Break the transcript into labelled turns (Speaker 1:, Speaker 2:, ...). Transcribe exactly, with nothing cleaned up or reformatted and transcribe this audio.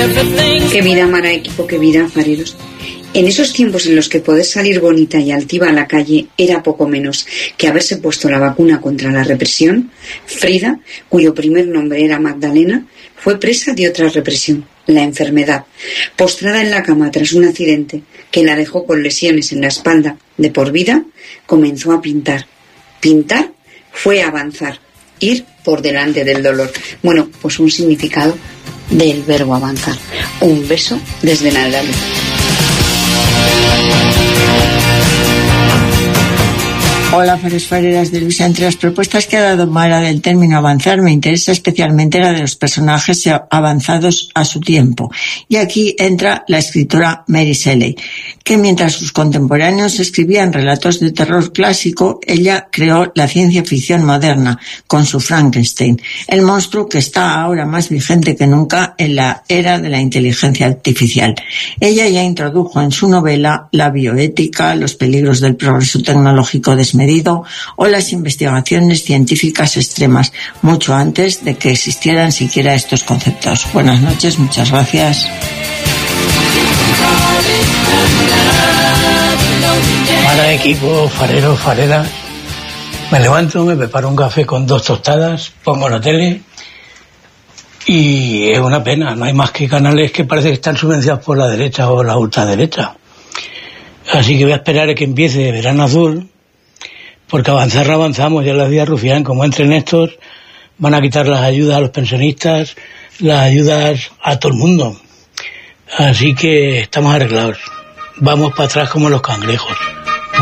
Speaker 1: Qué vida, Mara Equipo, qué vida, fareros. En esos tiempos en los que poder salir bonita y altiva a la calle era poco menos que haberse puesto la vacuna contra la represión, Frida, cuyo primer nombre era Magdalena, fue presa de otra represión, la enfermedad. Postrada en la cama tras un accidente que la dejó con lesiones en la espalda de por vida, comenzó a pintar. Pintar fue avanzar, ir por delante del dolor. Bueno, pues un significado del verbo avanzar. Un beso desde Naldaluz.
Speaker 2: Hola, fareros, fareras de Luisa. Entre las propuestas que ha dado Mara del término avanzar, me interesa especialmente la de los personajes avanzados a su tiempo. Y aquí entra la escritora Mary Shelley, que mientras sus contemporáneos escribían relatos de terror clásico, ella creó la ciencia ficción moderna con su Frankenstein, el monstruo que está ahora más vigente que nunca en la era de la inteligencia artificial. Ella ya introdujo en su novela la bioética, los peligros del progreso tecnológico desmedido o las investigaciones científicas extremas, mucho antes de que existieran siquiera estos conceptos. Buenas noches, muchas gracias.
Speaker 3: Para equipo, farero, fareras, me levanto, me preparo un café con dos tostadas, pongo la tele y es una pena, no hay más que canales que parece que están subvencionados por la derecha o la ultraderecha. Así que voy a esperar a que empiece Verano Azul, porque avanzar no avanzamos, ya lo decía Rufián, como entren estos, van a quitar las ayudas a los pensionistas, las ayudas a todo el mundo. Así que estamos arreglados. Vamos para atrás como los cangrejos.